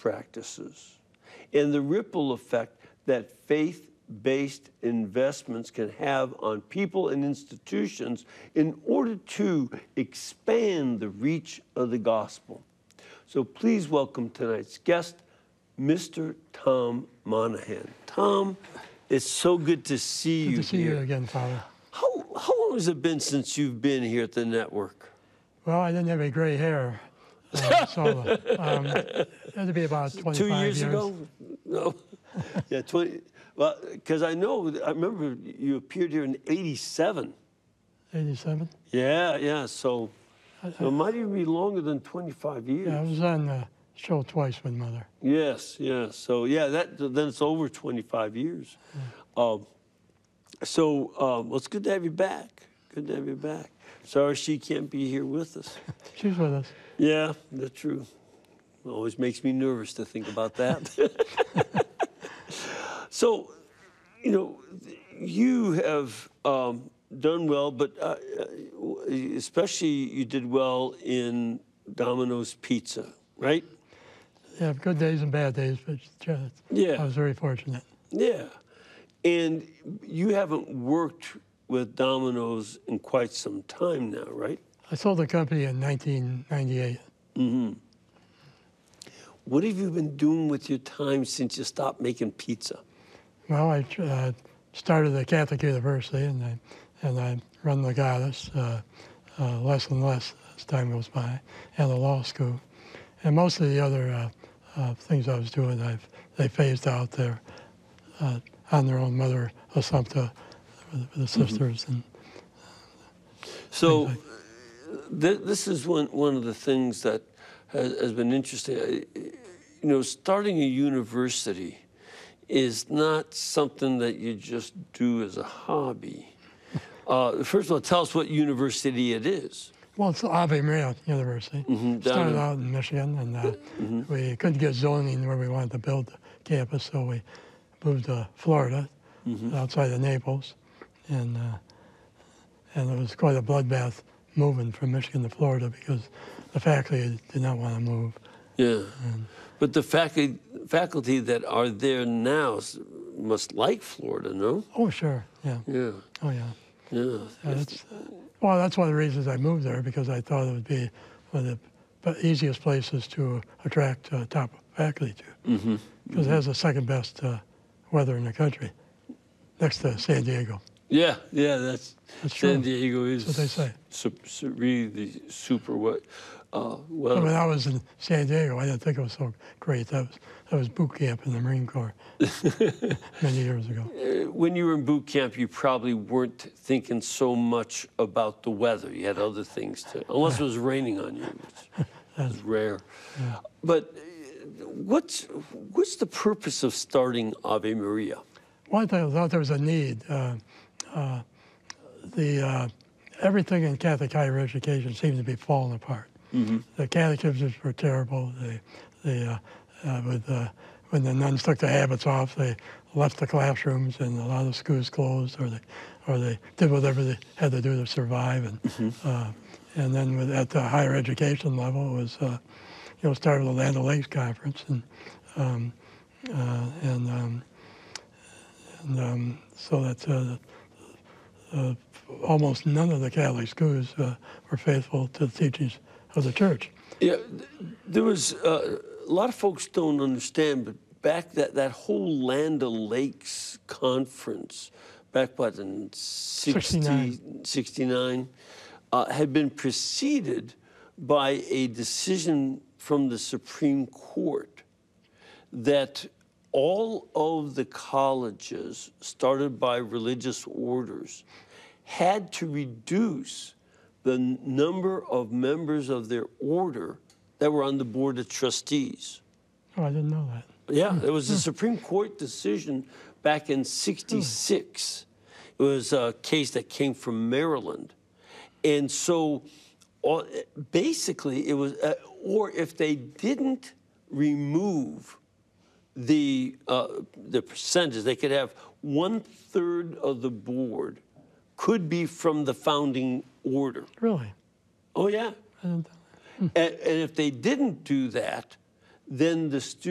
practices and the ripple effect that faith-based investments can have on people and institutions in order to expand the reach of the gospel. So please welcome tonight's guest, Mr. Tom Monahan. Tom, it's so good to see you. Good to see you again, Father. How long has it been since you've been here at the network? Well, I didn't have any gray hair, so it had to be about 25 2 years ago? No. Yeah, 20. Well, because I remember you appeared here in 87. 87? Yeah, so it might even be longer than 25 years. Yeah, I was on the show twice with Mother. Yes. So yeah, then it's over 25 years. Yeah. Well, it's good to have you back. Good to have you back. Sorry she can't be here with us. She's with us. Yeah, that's true. It always makes me nervous to think about that. So, you have done well, but especially you did well in Domino's Pizza, right? Yeah, good days and bad days, but I was very fortunate. Yeah. And you haven't worked with Domino's in quite some time now, right? I sold the company in 1998. Mm-hmm. What have you been doing with your time since you stopped making pizza? Well, I started at Catholic University, and I run the Goddess less and less as time goes by, and the law school. And most of the other things I was doing, they phased out there on their own. Mother Assumpta, the sisters, and so this is one of the things that has been interesting. Starting a university is not something that you just do as a hobby. First of all, tell us what university it is. Well, it's Ave Maria University. Started out in Michigan, and we couldn't get zoning where we wanted to build the campus, so we moved to Florida, outside of Naples, and it was quite a bloodbath moving from Michigan to Florida because the faculty did not want to move. Yeah, but the faculty that are there now must like Florida, no? Oh, sure, yeah. Yeah. Oh, yeah. Yeah. Well, that's one of the reasons I moved there, because I thought it would be one of the easiest places to attract top faculty to, because it has the second best weather in the country, next to San Diego. Yeah, that's San Diego is what they say. Really the super weather. When I was in San Diego, I didn't think it was so great. That was boot camp in the Marine Corps many years ago. When you were in boot camp, you probably weren't thinking so much about the weather. You had other things to, unless it was raining on you, which is rare. Yeah. But what's the purpose of starting Ave Maria? Well, I thought there was a need. Everything in Catholic higher education seemed to be falling apart. The catechisms were terrible. When the nuns took the habits off, they left the classrooms, and a lot of schools closed, or they did whatever they had to do to survive. And then at the higher education level, it was started with the Land O'Lakes Conference, so that almost none of the Catholic schools were faithful to the teachings of the church. Yeah, there was a lot of folks don't understand, but back that whole Land O'Lakes conference, back in 69, had been preceded by a decision from the Supreme Court that all of the colleges started by religious orders had to reduce the number of members of their order that were on the board of trustees. Oh, I didn't know that. Yeah, there was a Supreme Court decision back in '66. It was a case that came from Maryland. And so basically it was, or if they didn't remove the percentage, they could have 1/3 of the board could be from the founding order. Really? Oh, yeah. I didn't know that. And if they didn't do that, then the students